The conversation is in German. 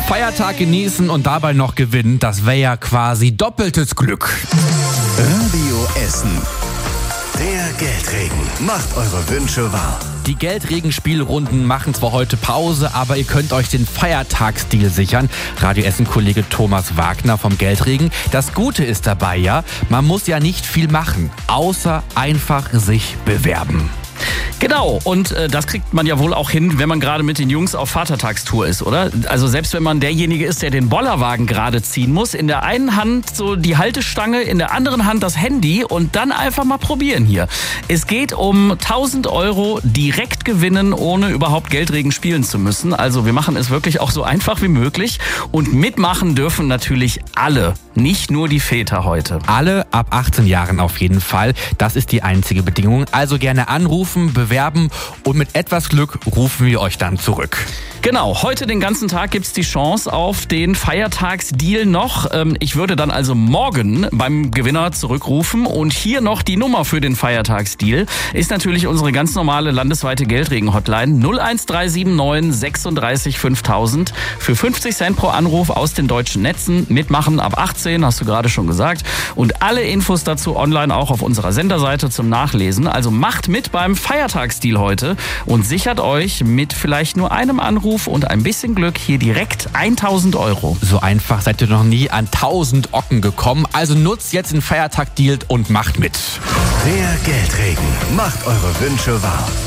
Feiertag genießen und dabei noch gewinnen, das wäre ja quasi doppeltes Glück. Radio Essen. Der Geldregen macht eure Wünsche wahr. Die Geldregenspielrunden machen zwar heute Pause, aber ihr könnt euch den Feiertagsdeal sichern. Radio Essen-Kollege Thomas Wagner vom Geldregen. Das Gute ist dabei ja, man muss ja nicht viel machen, außer einfach sich bewerben. Genau, und das kriegt man ja wohl auch hin, wenn man gerade mit den Jungs auf Vatertagstour ist, oder? Also selbst wenn man derjenige ist, der den Bollerwagen gerade ziehen muss, in der einen Hand so die Haltestange, in der anderen Hand das Handy und dann einfach mal probieren hier. Es geht um 1.000 € direkt gewinnen, ohne überhaupt Geldregen spielen zu müssen. Also wir machen es wirklich auch so einfach wie möglich und mitmachen dürfen natürlich alle, nicht nur die Väter heute. Alle ab 18 Jahren auf jeden Fall. Das ist die einzige Bedingung. Also gerne anrufen, bewerben und mit etwas Glück rufen wir euch dann zurück. Genau, heute den ganzen Tag gibt's die Chance auf den Feiertagsdeal noch. Ich würde dann also morgen beim Gewinner zurückrufen und hier noch die Nummer für den Feiertagsdeal ist natürlich unsere ganz normale landesweite Geldregen-Hotline 01379 36 5000 für 50 Cent pro Anruf aus den deutschen Netzen. Mitmachen ab 18, hast du gerade schon gesagt. Und alle Infos dazu online auch auf unserer Senderseite zum Nachlesen. Also macht mit beim Feiertagsdeal heute und sichert euch mit vielleicht nur einem Anruf und ein bisschen Glück hier direkt 1.000 €. So einfach seid ihr noch nie an 1.000 Ocken gekommen. Also nutzt jetzt den Feiertag-Deal und macht mit. Der Geldregen macht eure Wünsche wahr.